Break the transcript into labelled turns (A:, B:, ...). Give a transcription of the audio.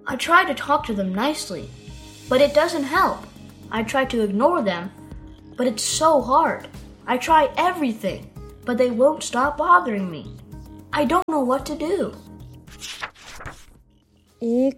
A: I try to talk to them nicely, but it doesn't help. I try to ignore them, but it's so hard. I try everything, but they won't stop bothering me. I don't know what to do.
B: एक